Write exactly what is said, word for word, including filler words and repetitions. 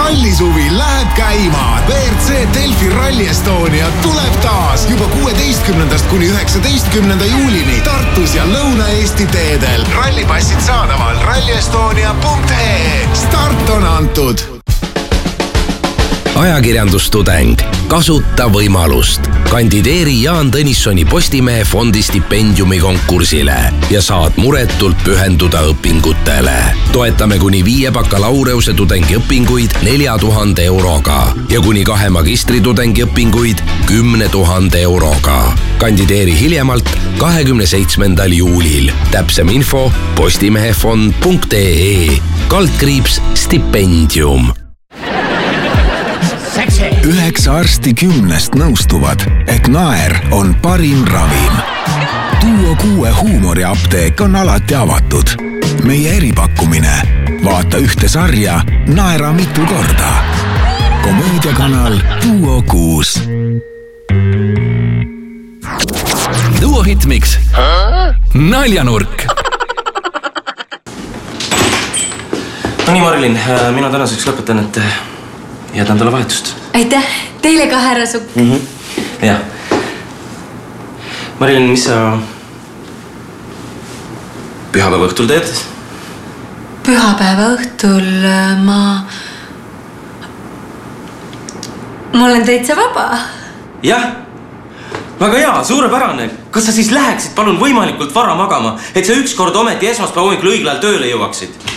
Rallisuvi läheb käima. V R C Delfi Rally Estonia tuleb taas juba kuueteistkümnendast kuni üheksateistkümnenda juulini Tartus ja Lõuna-Eesti teedel. Rallipassid saadaval rally estonia punkt ee. Start on antud. Ajakirjandustudeng. Kasuta võimalust. Kandideeri Jaan Tõnissoni Postimehe fondi stipendiumi konkursile ja saad muretult pühenduda õpingutele. Toetame kuni viie bakalaureuse tudengi õpinguid nelja tuhande euroga ja kuni kahe magistritudengi õpinguid kümne tuhande euroga. Kandideeri hiljemalt kahekümne seitsmendal juulil. Täpsem info postimehefond punkt ee. Kaldkriips stipendium. Üheksa arsti kümnest nõustuvad, et naer on parim ravim. Duo kuue huumoriapteek on alati avatud. Meie eripakkumine. Vaata ühte sarja, naera mitu korda. Komöödiakanal Duo kuus. Duo Hitmix. Naljanurk. No nii, Marilyn, mina tänaseks lõpetan, et jääd nädala vahetust. Aitäh, teile ka, härra Sukk. Mm -hmm. Jah. Marilyn, mis sa pühapäeva õhtul teed? Pühapäeva õhtul ma... Ma olen täitsa vaba. Jah. Väga hea, suurepärane. Kas sa siis läheksid palun võimalikult vara magama, et sa ükskord ometi esmaspäeva hommikul õigel ajal tööle jõuaksid?